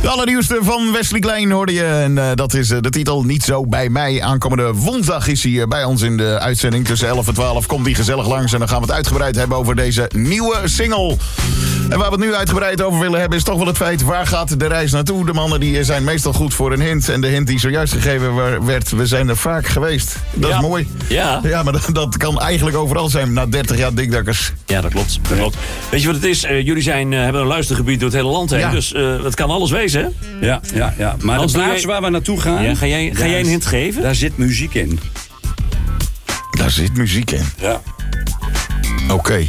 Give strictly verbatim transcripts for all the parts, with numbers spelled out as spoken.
De allernieuwste van Wesley Klein hoorde je. En uh, dat is uh, de titel Niet Zo Bij Mij. Aankomende woensdag is hij uh, bij ons in de uitzending. Tussen elf en twaalf komt hij gezellig langs. En dan gaan we het uitgebreid hebben over deze nieuwe single. En waar we het nu uitgebreid over willen hebben is toch wel het feit... waar gaat de reis naartoe? De mannen die zijn meestal goed voor een hint. En de hint die zojuist gegeven werd, we zijn er vaak geweest. Dat ja. is mooi. Ja. Ja, maar dat, dat kan eigenlijk overal zijn na dertig jaar Dikdakkers. Ja, dat klopt. Dat klopt. Weet je wat het is? Uh, jullie zijn, uh, hebben een luistergebied door het hele land heen. Ja. Dus uh, het kan alles wezen, hè? Ja, ja, ja. Maar Hans, de plaats jij... waar we naartoe gaan... Ja, ga jij, ga jij een hint geven? Daar zit muziek in. Daar zit muziek in? Ja. Oké. Okay.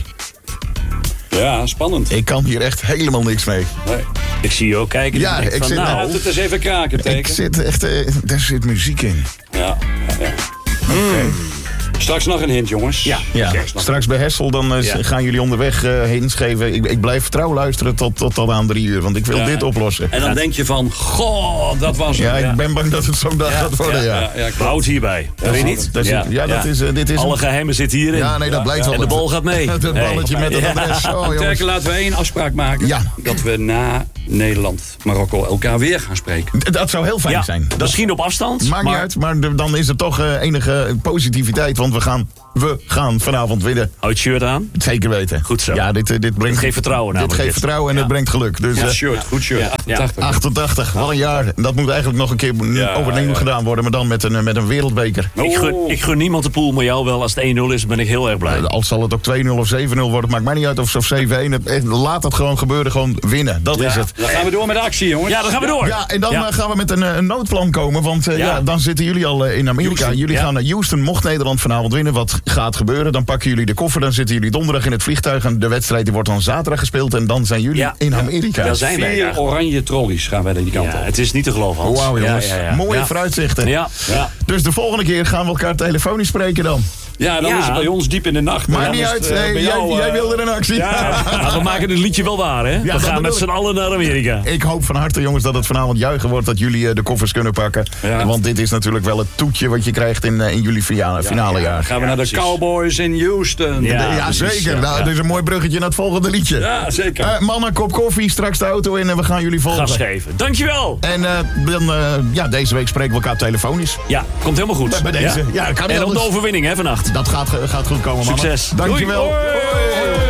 Ja, spannend. Ik kan hier echt helemaal niks mee. Nee. Ik zie je ook kijken. Ja, ik, ik van, zit... Nou, laat het eens even kraken, teken. Ik zit echt... Uh, daar zit muziek in. Ja, ja, ja. Oké. Okay. Mm. Straks nog een hint, jongens. Ja, ja. Straks bij Hessel dan uh, ja. gaan jullie onderweg uh, hints geven. Ik, ik blijf trouw luisteren tot, tot, tot aan drie uur, want ik wil ja. dit oplossen. En dan denk je van, goh, dat was het. Ja, ja. ik ben bang dat het zo'n dag ja. gaat worden, ja. ja. ja, ja Houd hierbij. Dat weet je niet? Dat is, ja. ja, dat ja. is... Uh, dit is Alle een... geheimen zitten hierin. Ja, nee, dat blijkt wel. En de bal gaat mee. Het balletje hey. met het adres. Oh, Terke, laten we één afspraak maken. Ja. Dat we na Nederland, Marokko elkaar weer gaan spreken. Dat zou heel fijn ja. zijn. Dat Misschien op afstand. Maakt maar... niet uit, maar de, dan is er toch uh, enige positiviteit, want we gaan... We gaan vanavond winnen. Houd het shirt aan. Zeker weten. Goed zo. Ja, dit, dit brengt... Het geeft vertrouwen Dit geeft dit. vertrouwen en ja. het brengt geluk. Dus, ja, uh, shirt. Goed shirt. Ja. achtentachtig. achtentachtig. Wat een jaar. Dat moet eigenlijk nog een keer ja, overnieuw ja. gedaan worden. Maar dan met een, met een wereldbeker. Oh. Ik, gun, ik gun niemand de pool, maar jou wel. Als het één nul is, ben ik heel erg blij. Al zal het ook twee nul of zeven nul worden. Maakt mij niet uit of, of zeven één. Laat het gewoon gebeuren. Gewoon winnen. Dat ja. is het. Dan gaan we door met de actie, jongens. Ja, dan gaan we door. Ja, en dan ja. gaan we met een, een noodplan komen. Want uh, ja. ja, dan zitten jullie al uh, in Amerika. Houston. Jullie ja. gaan naar Houston. Mocht Nederland vanavond winnen, wat gaat gebeuren? Dan pakken jullie de koffer. Dan zitten jullie donderdag in het vliegtuig. En de wedstrijd die wordt dan zaterdag gespeeld. En dan zijn jullie ja. in Amerika. Daar zijn wij. Vier oranje trollies gaan wij die kant ja, op. Het is niet te geloven, Hans. Wauw, jongens. Ja, ja, ja. Mooie ja. vooruitzichten. Ja. Ja. Dus de volgende keer gaan we elkaar telefonisch spreken dan. Ja, dan ja. is het bij ons diep in de nacht. Maakt niet uit. Uh, hey, jou, jij, uh... jij wilde een actie. Ja. Ja, we maken het liedje wel waar, hè? Ja, we gaan met z'n allen naar Amerika. Ik hoop van harte, jongens, dat het vanavond juichen wordt. Dat jullie uh, de koffers kunnen pakken. Ja. Want dit is natuurlijk wel het toetje wat je krijgt in, uh, in jullie finale, finale jaar. Dan gaan we ja, naar de precies. Cowboys in Houston. Ja, de, ja zeker. Ja. Nou, dat is een mooi bruggetje naar het volgende liedje. Ja, zeker. Uh, mannen, kop koffie, straks de auto in en we gaan jullie volgen. Gas geven. Dankjewel. En uh, dan, uh, ja, deze week spreken we elkaar telefonisch. Ja, komt helemaal goed. Bij, bij deze. Ja, ja kan en niet op de overwinning, hè, vannacht. Dat gaat, gaat goed komen, mannen. Succes. Dankjewel. Doei. Hoi.